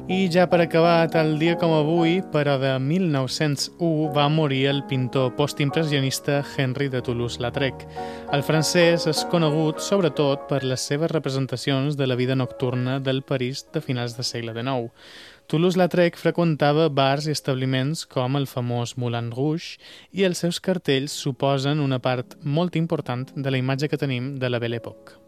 I ja per acabar, tal dia com avui, però de 1901, va morir el pintor postimpressionista Henri de Toulouse-Lautrec. El francès és conegut sobretot per les seves representacions de la vida nocturna del París de finals de segle XIX. Toulouse-Lautrec freqüentava bars i establiments com el famós Moulin Rouge i els seus cartells suposen una part molt important de la imatge que tenim de la Belle Époque.